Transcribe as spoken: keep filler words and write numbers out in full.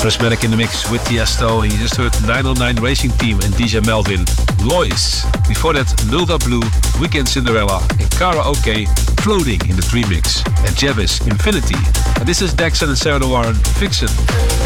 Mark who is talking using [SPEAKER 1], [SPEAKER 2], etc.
[SPEAKER 1] Prismatic in the mix with Tiesto. And you just heard nine oh nine Racing Team and D J Melvin. Lois. Before that, Nilda Blue, Weekend Cinderella, and Karaoke, Floating in the Dream Mix. And Javis, Infinity. And this is Daxon and Sarah Warren, Vixen.